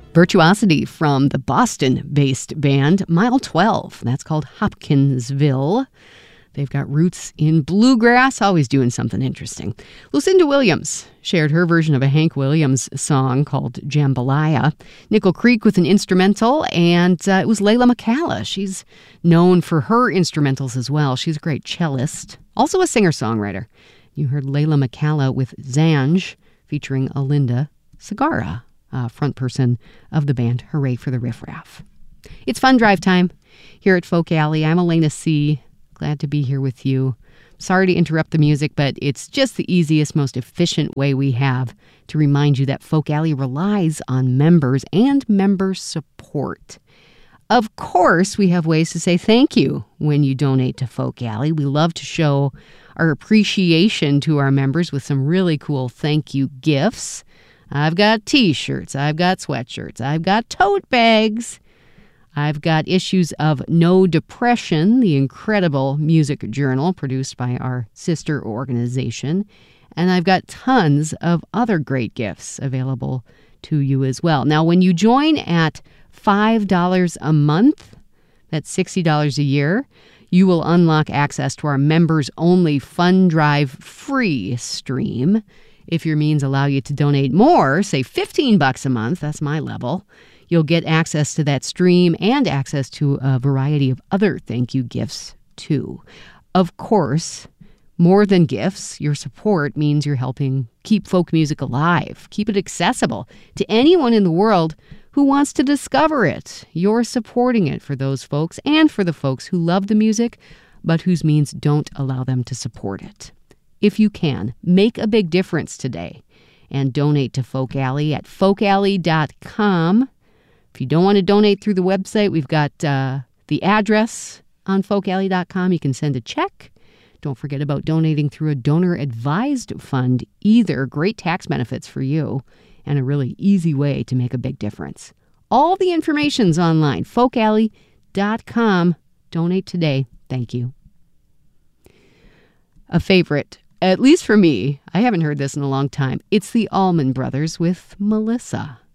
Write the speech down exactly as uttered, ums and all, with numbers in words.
Virtuosity from the Boston-based band Mile twelve. That's called Hopkinsville. They've got roots in bluegrass, always doing something interesting. Lucinda Williams shared her version of a Hank Williams song called Jambalaya. Nickel Creek with an instrumental, and uh, it was Layla McCalla. She's known for her instrumentals as well. She's a great cellist, also a singer-songwriter. You heard Layla McCalla with Zanj, featuring Alinda Segarra, uh, front person of the band Hooray for the Riff Raff. It's fun drive time here at Folk Alley. I'm Elena C. Glad to be here with you. Sorry to interrupt the music, but it's just the easiest, most efficient way we have to remind you that Folk Alley relies on members and member support. Of course, we have ways to say thank you when you donate to Folk Alley. We love to show our appreciation to our members with some really cool thank you gifts. I've got t-shirts, I've got sweatshirts, I've got tote bags. I've got issues of No Depression, the incredible music journal produced by our sister organization. And I've got tons of other great gifts available to you as well. Now, when you join at five dollars a month, that's sixty dollars a year, you will unlock access to our members-only Fun Drive free stream. If your means allow you to donate more, say fifteen bucks a month, that's my level, you'll get access to that stream and access to a variety of other thank you gifts, too. Of course, more than gifts, your support means you're helping keep folk music alive, keep it accessible to anyone in the world who wants to discover it. You're supporting it for those folks and for the folks who love the music, but whose means don't allow them to support it. If you can, make a big difference today and donate to Folk Alley at folk alley dot com. If you don't want to donate through the website, we've got uh, the address on folk alley dot com. You can send a check. Don't forget about donating through a donor-advised fund either. Great tax benefits for you and a really easy way to make a big difference. All the information's online, folk alley dot com. Donate today. Thank you. A favorite, at least for me, I haven't heard this in a long time. It's the Allman Brothers with Melissa.